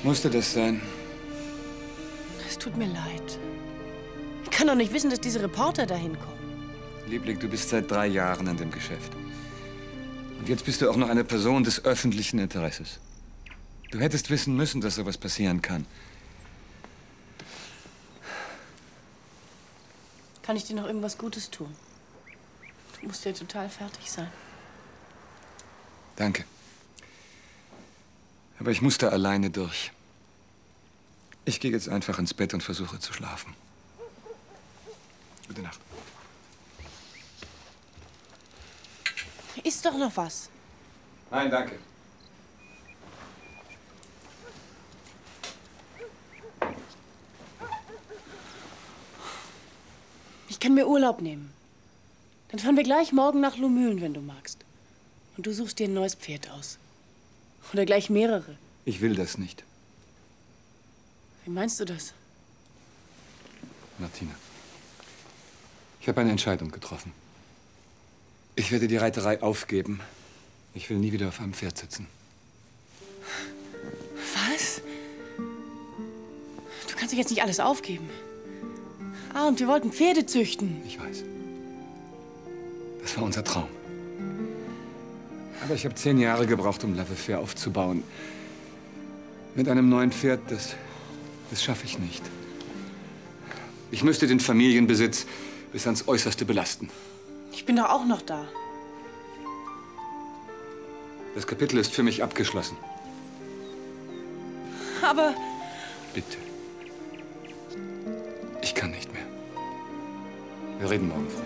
Musste das sein? Es tut mir leid. Ich kann doch nicht wissen, dass diese Reporter dahin kommen. Liebling, du bist seit 3 Jahren in dem Geschäft. Und jetzt bist du auch noch eine Person des öffentlichen Interesses. Du hättest wissen müssen, dass sowas passieren kann. Kann ich dir noch irgendwas Gutes tun? Du musst ja total fertig sein. Danke. Aber ich muss da alleine durch. Ich gehe jetzt einfach ins Bett und versuche zu schlafen. Gute Nacht. Iss doch noch was. Nein, danke. Ich kann mir Urlaub nehmen. Dann fahren wir gleich morgen nach Lohmühlen, wenn du magst. Und du suchst dir ein neues Pferd aus. Oder gleich mehrere. Ich will das nicht. Wie meinst du das? Martina, ich habe eine Entscheidung getroffen. Ich werde die Reiterei aufgeben. Ich will nie wieder auf einem Pferd sitzen. Was? Du kannst doch jetzt nicht alles aufgeben. Ah, und wir wollten Pferde züchten. Ich weiß. Das war unser Traum. Aber ich habe 10 Jahre gebraucht, um L'Ave-Faire aufzubauen. Mit einem neuen Pferd, das schaffe ich nicht. Ich müsste den Familienbesitz bis ans Äußerste belasten. Ich bin doch auch noch da. Das Kapitel ist für mich abgeschlossen. Aber... Bitte. Ich kann nicht mehr. Wir reden morgen früh.